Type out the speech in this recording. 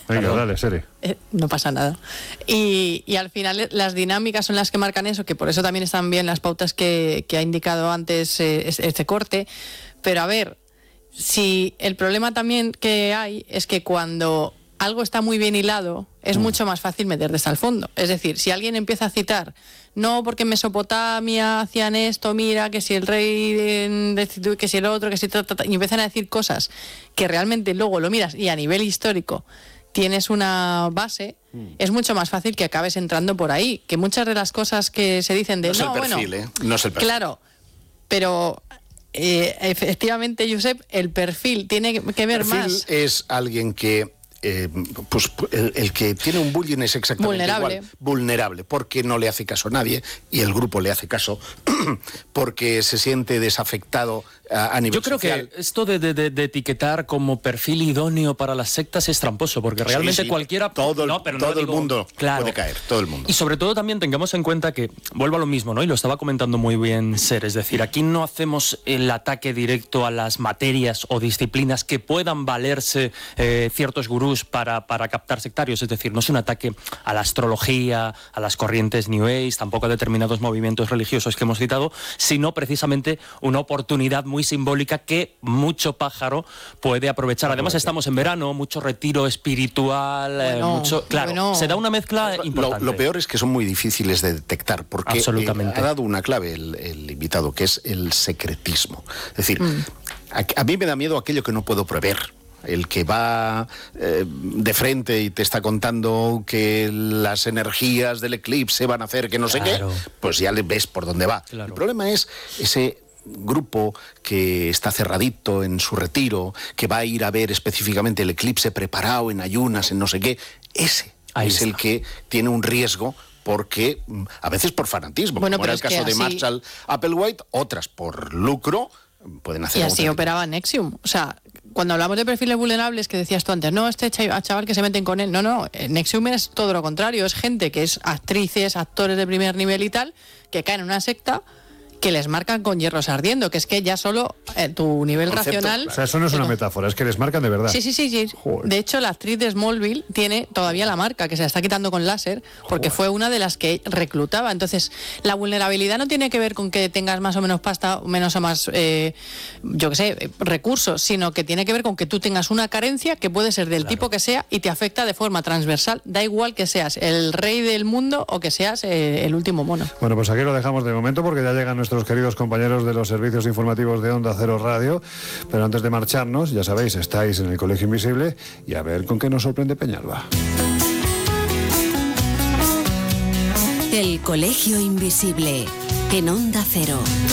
Venga, dale, Sere. No pasa nada. Y al final las dinámicas son las que marcan eso, que por eso también están bien las pautas que ha indicado antes este corte. Pero a ver, si el problema también que hay es que cuando algo está muy bien hilado, es mucho más fácil meter desde el fondo. Es decir, si alguien empieza a citar, no, porque en Mesopotamia hacían esto, mira, que si el rey, que si el otro, que si... y empiezan a decir cosas que realmente luego lo miras y a nivel histórico tienes una base, es mucho más fácil que acabes entrando por ahí. Que muchas de las cosas que se dicen de... No es el perfil, no es el perfil. Claro, pero... efectivamente, Josep, el perfil tiene que ver más. El perfil es alguien que pues el que tiene un bullying es exactamente igual, vulnerable, porque no le hace caso a nadie y el grupo le hace caso porque se siente desafectado a nivel social. Yo creo que esto de etiquetar como perfil idóneo para las sectas es tramposo, porque realmente cualquiera... Todo el mundo puede caer, todo el mundo. Y sobre todo también tengamos en cuenta que, vuelvo a lo mismo, ¿no? Y lo estaba comentando muy bien Ser, es decir, aquí no hacemos el ataque directo a las materias o disciplinas que puedan valerse ciertos gurús para captar sectarios, es decir, no es un ataque a la astrología, a las corrientes New Age, tampoco a determinados movimientos religiosos que hemos citado, sino precisamente una oportunidad muy simbólica que mucho pájaro puede aprovechar. Además estamos en verano, mucho retiro espiritual, se da una mezcla importante. Lo peor es que son muy difíciles de detectar, porque ha dado una clave el invitado, que es el secretismo. Es decir, a mí me da miedo aquello que no puedo prever. El que va de frente y te está contando que las energías del eclipse van a hacer que no sé qué, pues ya le ves por dónde va. Claro. El problema es ese grupo que está cerradito en su retiro, que va a ir a ver específicamente el eclipse preparado en ayunas, en no sé qué. Ese es el que tiene un riesgo, porque a veces por fanatismo, como era el caso de Marshall Applewhite, otras por lucro pueden hacer. Y así operaba Nexium. O sea, cuando hablamos de perfiles vulnerables, que decías tú antes, no, este chaval que se meten con él, no, Nexium es todo lo contrario, es gente que es actrices, actores de primer nivel y tal, que caen en una secta que les marcan con hierros ardiendo, que es que ya solo tu nivel racional... O sea, eso no es una metáfora, es que les marcan de verdad. Sí. Joder. De hecho, la actriz de Smallville tiene todavía la marca, que se la está quitando con láser, porque fue una de las que reclutaba. Entonces, la vulnerabilidad no tiene que ver con que tengas más o menos pasta, o menos o más, recursos, sino que tiene que ver con que tú tengas una carencia que puede ser del tipo que sea y te afecta de forma transversal. Da igual que seas el rey del mundo o que seas el último mono. Bueno, pues aquí lo dejamos de momento, porque ya llegan nuestros queridos compañeros de los servicios informativos de Onda Cero Radio, pero antes de marcharnos, ya sabéis, estáis en el Colegio Invisible y a ver con qué nos sorprende Peñalba. El Colegio Invisible en Onda Cero.